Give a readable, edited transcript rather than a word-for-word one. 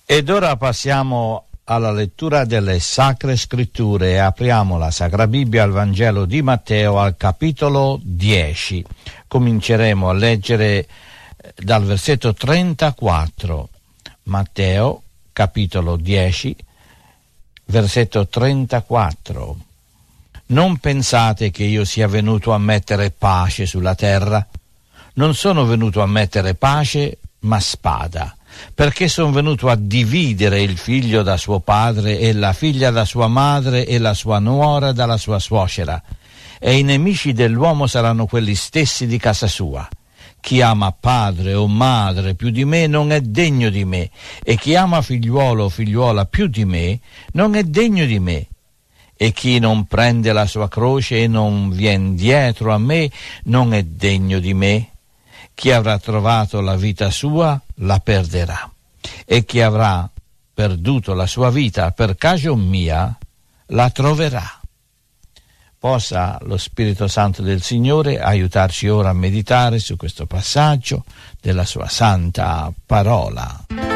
Ed ora passiamo alla lettura delle Sacre Scritture e apriamo la Sacra Bibbia al Vangelo di Matteo al capitolo 10. Cominceremo a leggere dal versetto 34. Matteo, capitolo 10, versetto 34. Non pensate che io sia venuto a mettere pace sulla terra. Non sono venuto a mettere pace, ma spada, perché sono venuto a dividere il figlio da suo padre e la figlia da sua madre e la sua nuora dalla sua suocera. E i nemici dell'uomo saranno quelli stessi di casa sua. Chi ama padre o madre più di me non è degno di me, e chi ama figliuolo o figliuola più di me non è degno di me. E chi non prende la sua croce e non vien dietro a me non è degno di me. Chi avrà trovato la vita sua la perderà, e chi avrà perduto la sua vita per causa mia la troverà. Possa lo Spirito Santo del Signore aiutarci ora a meditare su questo passaggio della sua santa parola.